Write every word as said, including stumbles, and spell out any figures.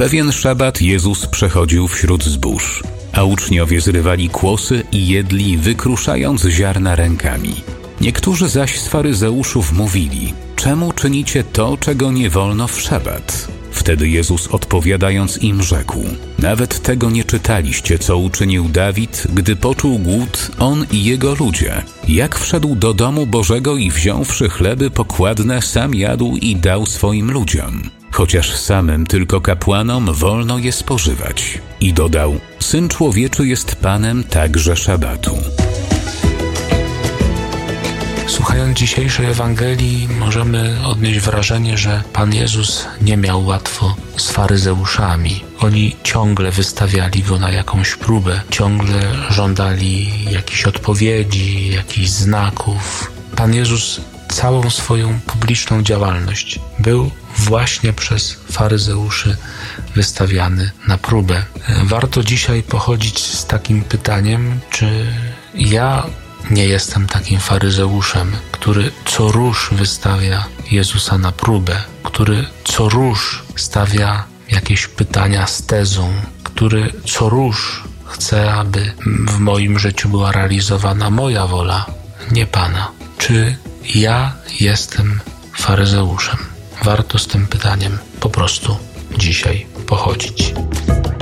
Pewien szabat Jezus przechodził wśród zbóż, a uczniowie zrywali kłosy i jedli, wykruszając ziarna rękami. Niektórzy zaś z faryzeuszów mówili: czemu czynicie to, czego nie wolno w szabat? Wtedy Jezus odpowiadając im rzekł: nawet tego nie czytaliście, co uczynił Dawid, gdy poczuł głód, on i jego ludzie. Jak wszedł do domu Bożego i wziąwszy chleby pokładne, sam jadł i dał swoim ludziom, chociaż samym tylko kapłanom wolno je spożywać. I dodał: Syn Człowieczy jest Panem także szabatu. Słuchając dzisiejszej Ewangelii, możemy odnieść wrażenie, że Pan Jezus nie miał łatwo z faryzeuszami. Oni ciągle wystawiali Go na jakąś próbę, ciągle żądali jakichś odpowiedzi, jakichś znaków. Pan Jezus całą swoją publiczną działalność był właśnie przez faryzeuszy wystawiany na próbę. Warto dzisiaj pochodzić z takim pytaniem, czy ja nie jestem takim faryzeuszem, który co róż wystawia Jezusa na próbę, który co róż stawia jakieś pytania z tezą, który co róż chce, aby w moim życiu była realizowana moja wola, nie Pana. Czy ja jestem faryzeuszem? Warto z tym pytaniem po prostu dzisiaj pochodzić.